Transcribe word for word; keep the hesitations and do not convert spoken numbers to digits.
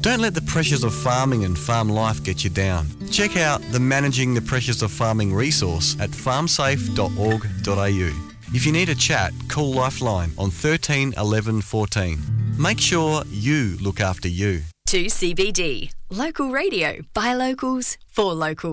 Don't let the pressures of farming and farm life get you down. Check out the Managing the Pressures of Farming resource at farm safe dot org dot a u. If you need a chat, call Lifeline on thirteen eleven fourteen. Make sure you look after you. two C B D. Local radio by locals for locals.